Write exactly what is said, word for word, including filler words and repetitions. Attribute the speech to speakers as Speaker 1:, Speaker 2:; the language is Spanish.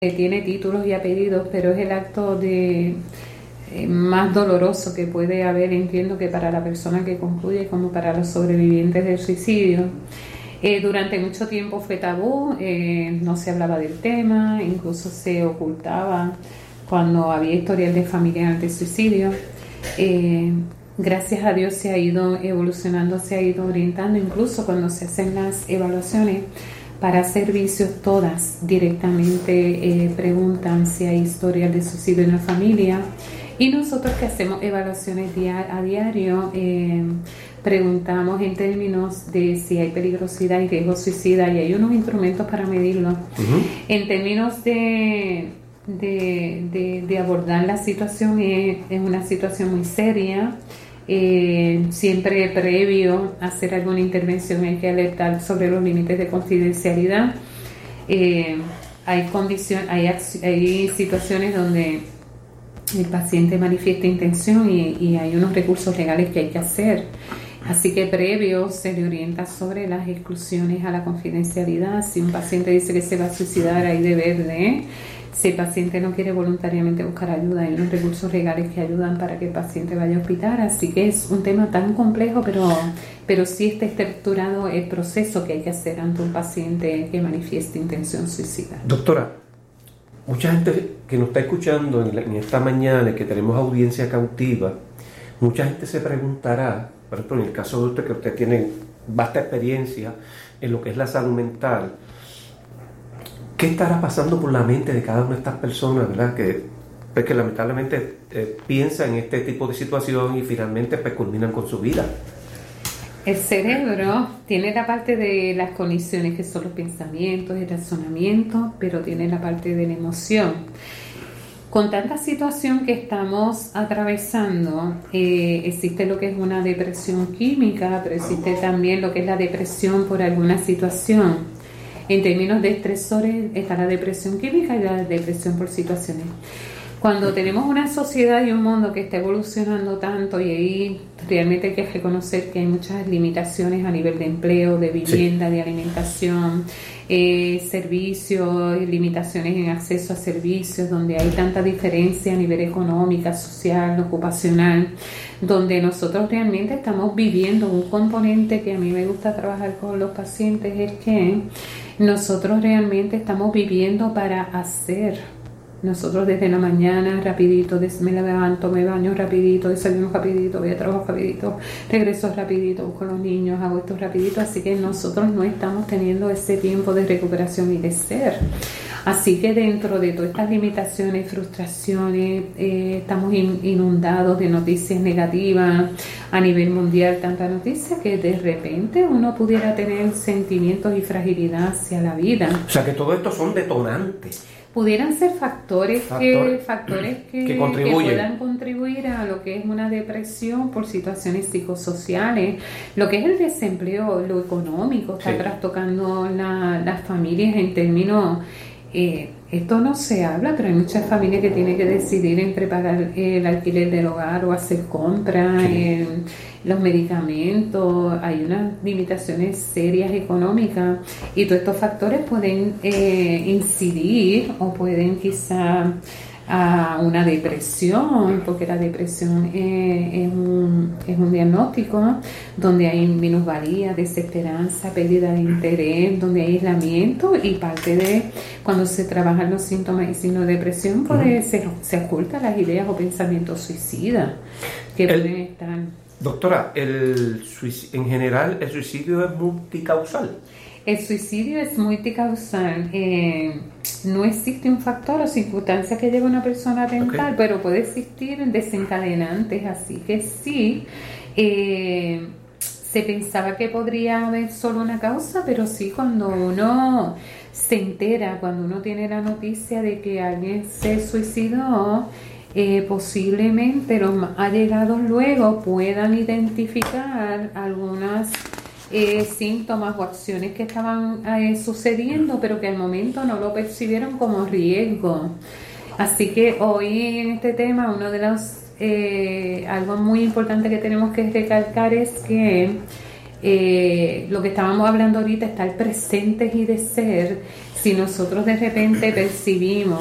Speaker 1: tiene títulos y apellidos, pero es el acto de eh, más doloroso que puede haber, entiendo que para la persona que concluye como para los sobrevivientes del suicidio. Eh, durante mucho tiempo fue tabú, eh, no se hablaba del tema, incluso se ocultaba cuando había historial de familiares de suicidio. Eh, gracias a Dios se ha ido evolucionando, se ha ido orientando, incluso cuando se hacen las evaluaciones para servicios, todas directamente eh, preguntan si hay historial de suicidio en la familia, y nosotros que hacemos evaluaciones dia- a diario eh, preguntamos en términos de si hay peligrosidad y riesgo suicida, y hay unos instrumentos para medirlo. Uh-huh. En términos de, de, de, de abordar la situación, es, es una situación muy seria. Eh, siempre previo a hacer alguna intervención hay que alertar sobre los límites de confidencialidad. Eh, hay, condición, hay, hay situaciones donde el paciente manifiesta intención y, y hay unos recursos legales que hay que hacer. Así que previo se le orienta sobre las exclusiones a la confidencialidad. Si un paciente dice que se va a suicidar, hay deber de... Si el paciente no quiere voluntariamente buscar ayuda, hay unos recursos legales que ayudan para que el paciente vaya a hospital. Así que es un tema tan complejo, pero, pero sí está estructurado el proceso que hay que hacer ante un paciente que manifieste intención suicida.
Speaker 2: Doctora, mucha gente que nos está escuchando en, la, en esta mañana, que tenemos audiencia cautiva, mucha gente se preguntará, por ejemplo, en el caso de usted, que usted tiene vasta experiencia en lo que es la salud mental, ¿qué estará pasando por la mente de cada una de estas personas, verdad? Que, pues, que lamentablemente eh, piensan en este tipo de situación y finalmente pues, culminan con su vida.
Speaker 1: El cerebro tiene la parte de las cogniciones, que son los pensamientos, el razonamiento, pero tiene la parte de la emoción. Con tanta situación que estamos atravesando, eh, existe lo que es una depresión química, pero existe también lo que es la depresión por alguna situación. En términos de estresores está la depresión química y la depresión por situaciones. Cuando tenemos una sociedad y un mundo que está evolucionando tanto, y ahí realmente hay que reconocer que hay muchas limitaciones a nivel de empleo, de vivienda, sí, de alimentación, eh, servicios, limitaciones en acceso a servicios, donde hay tanta diferencia a nivel económica, social, ocupacional, donde nosotros realmente estamos viviendo un componente que a mí me gusta trabajar con los pacientes, es que nosotros realmente estamos viviendo para hacer. Nosotros desde la mañana, rapidito, me levanto, me baño rapidito, desayuno rapidito, voy a trabajar rapidito, regreso rapidito, busco a los niños, hago esto rapidito, así que nosotros no estamos teniendo ese tiempo de recuperación y de ser. Así que dentro de todas estas limitaciones, frustraciones, eh, estamos in, inundados de noticias negativas a nivel mundial, tanta noticia que de repente uno pudiera tener sentimientos y fragilidad hacia la vida.
Speaker 2: O sea que todo esto son detonantes.
Speaker 1: Pudieran ser factores,
Speaker 2: Factor,
Speaker 1: que, factores que,
Speaker 2: que,
Speaker 1: que
Speaker 2: puedan
Speaker 1: contribuir a lo que es una depresión por situaciones psicosociales, lo que es el desempleo, lo económico, está sí. trastocando la, las familias en términos... Eh, esto no se habla, pero hay muchas familias que tienen que decidir entre pagar el alquiler del hogar o hacer compras, sí. eh, los medicamentos. Hay unas limitaciones serias económicas y todos estos factores pueden eh, incidir o pueden quizá a una depresión, porque la depresión eh, es, un, es un diagnóstico donde hay minusvalía, desesperanza, pérdida de interés, donde hay aislamiento, y parte de cuando se trabajan los síntomas y signos de depresión puede uh-huh. se, se ocultan las ideas o pensamientos suicidas que el, pueden estar.
Speaker 2: Doctora, el en general el suicidio es multicausal.
Speaker 1: El suicidio es multicausal. Eh, no existe un factor o circunstancia que lleve a una persona a tentar, okay. pero puede existir desencadenantes. Así que sí, eh, se pensaba que podría haber solo una causa, pero sí, cuando uno se entera, cuando uno tiene la noticia de que alguien se suicidó, eh, posiblemente los allegados luego puedan identificar algunas Eh, síntomas o acciones que estaban eh, sucediendo, pero que al momento no lo percibieron como riesgo. Así que hoy en este tema, uno de los eh, algo muy importante que tenemos que recalcar es que eh, lo que estábamos hablando ahorita, estar presentes y de ser, si nosotros de repente percibimos